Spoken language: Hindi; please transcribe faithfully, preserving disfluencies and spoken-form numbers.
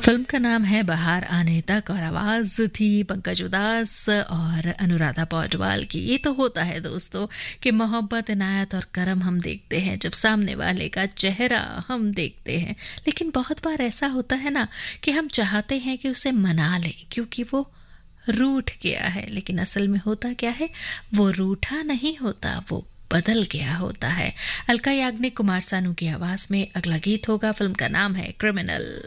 फिल्म का नाम है बहार आने तक और आवाज थी पंकज उदास और अनुराधा पौडवाल की। ये तो होता है दोस्तों कि मोहब्बत, इनायत और करम हम देखते हैं जब सामने वाले का चेहरा हम देखते हैं, लेकिन बहुत बार ऐसा होता है ना कि हम चाहते हैं कि उसे मना लें क्योंकि वो रूठ गया है, लेकिन असल में होता क्या है, वो रूठा नहीं होता, वो बदल गया होता है। अलका याग्निक, कुमार सानू की आवाज में अगला गीत होगा। फिल्म का नाम है क्रिमिनल।